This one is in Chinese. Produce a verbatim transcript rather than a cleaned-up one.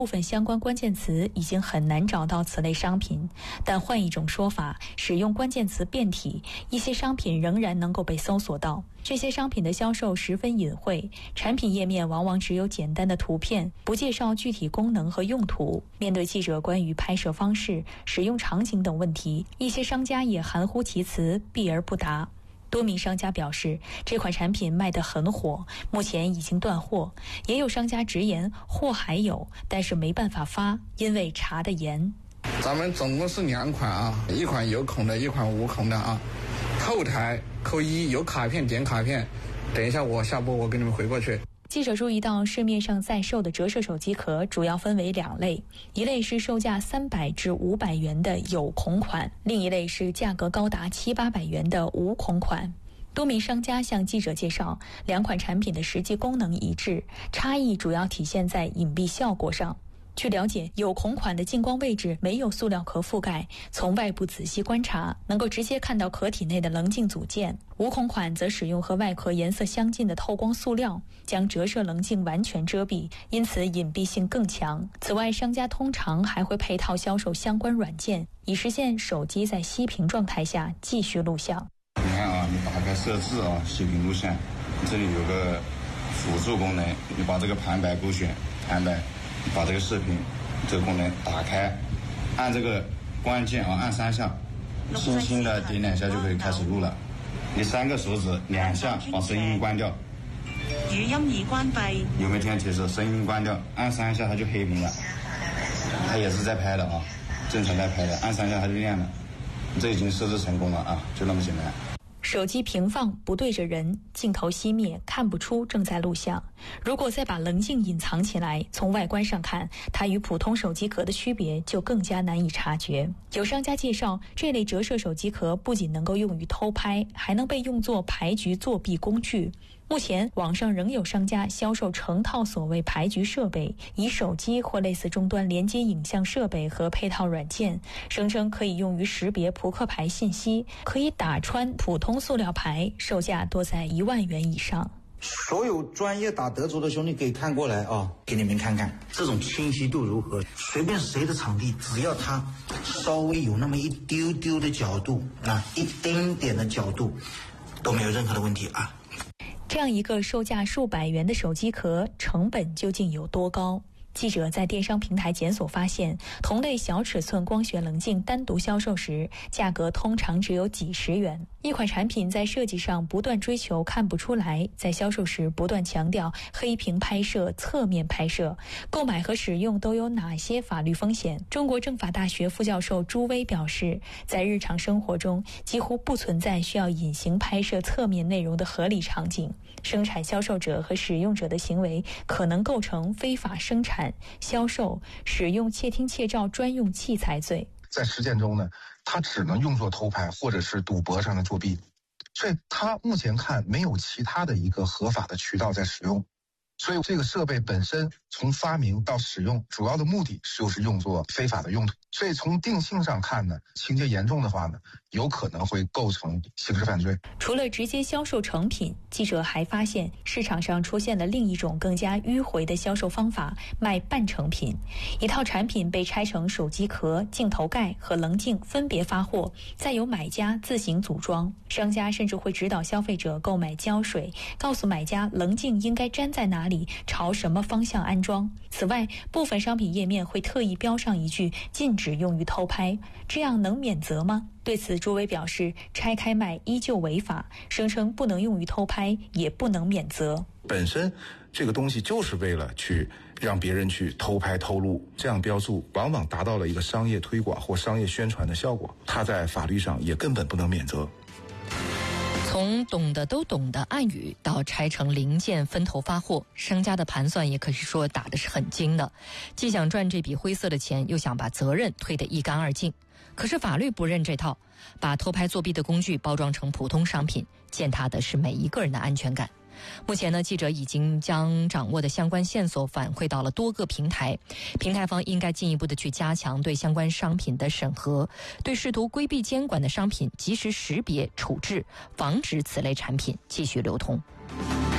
部分相关关键词已经很难找到此类商品，但换一种说法，使用关键词变体，一些商品仍然能够被搜索到。这些商品的销售十分隐晦，产品页面往往只有简单的图片，不介绍具体功能和用途。面对记者关于拍摄方式、使用场景等问题，一些商家也含糊其辞，避而不答。多名商家表示，这款产品卖得很火，目前已经断货。也有商家直言货还有，但是没办法发，因为查得严。 咱们总共是两款啊，一款有孔的，一款无孔的啊。后台扣一，有卡片点卡片。等一下我下播我给你们回过去。 记者注意到，市面上在售的折射手机壳主要分为两类，一类是售价三百至五百元的有孔款，另一类是价格高达七八百元的无孔款。多名商家向记者介绍，两款产品的实际功能一致，差异主要体现在隐蔽效果上。据了解，有孔款的近光位置没有塑料壳覆盖，从外部仔细观察，能够直接看到壳体内的棱镜组件。无孔款则使用和外壳颜色相近的透光塑料，将折射棱镜完全遮蔽，因此隐蔽性更强。此外，商家通常还会配套销售相关软件，以实现手机在熄屏状态下继续录像。 你看啊，你打开设置啊，熄屏录像，这里有个辅助功能，你把这个旁白勾选，旁白。把这个视频这个功能打开，按这个关键啊，按三下，轻轻的点两下就可以开始录了。你三个手指两下把声音关掉， 语音已关闭。 有没有听提示？声音关掉，按三下它就黑屏了。它也是在拍的啊，正常在拍的，按三下它就亮了。这已经设置成功了啊，就那么简单。 手机平放不对着人，镜头熄灭，看不出正在录像。如果再把棱镜隐藏起来，从外观上看，它与普通手机壳的区别就更加难以察觉。有商家介绍，这类折射手机壳不仅能够用于偷拍，还能被用作牌局作弊工具。目前网上仍有商家销售成套所谓牌局设备，以手机或类似终端连接影像设备和配套软件，声称可以用于识别扑克牌信息，可以打穿普通塑料牌，售价多在一万元以上。 所有专业打德州的兄弟可以看过来啊，给你们看看这种清晰度如何。随便谁的场地，只要它稍微有那么一丢丢的角度啊，一丁点的角度，都没有任何的问题啊。 这样一个售价数百元的手机壳，成本究竟有多高？记者在电商平台检索发现，同类小尺寸光学棱镜单独销售时，价格通常只有几十元。一款产品在设计上不断追求看不出来，在销售时不断强调黑屏拍摄、侧面拍摄，购买和使用都有哪些法律风险？中国政法大学副教授朱威表示，在日常生活中几乎不存在需要隐形拍摄侧面内容的合理场景，生产销售者和使用者的行为可能构成非法生产、销售、使用窃听窃照专用器材罪。 在实践中呢，它只能用作偷拍或者是赌博上的作弊，所以它目前看没有其他的一个合法的渠道在使用。所以这个设备本身从发明到使用，主要的目的就是用作非法的用途。所以从定性上看呢，情节严重的话呢，有可能会构成刑事犯罪。 除了直接销售成品，记者还发现市场上出现了另一种更加迂回的销售方法，卖半成品。一套产品被拆成手机壳、镜头盖和棱镜分别发货，再由买家自行组装。商家甚至会指导消费者购买胶水，告诉买家棱镜应该粘在哪里，朝什么方向安装。此外，部分商品页面会特意标上一句禁止用于偷拍，这样能免责吗？对此，朱威表示，拆开卖依旧违法，声称不能用于偷拍，也不能免责。 本身这个东西就是为了去让别人去偷拍偷录，这样标注往往达到了一个商业推广或商业宣传的效果，它在法律上也根本不能免责。 从懂得都懂的暗语到拆成零件分头发货，商家的盘算也可以说打的是很精的，既想赚这笔灰色的钱，又想把责任推得一干二净。可是法律不认这套，把偷拍作弊的工具包装成普通商品，践踏的是每一个人的安全感。目前呢，记者已经将掌握的相关线索反馈到了多个平台，平台方应该进一步的去加强对相关商品的审核，对试图规避监管的商品及时识别处置，防止此类产品继续流通。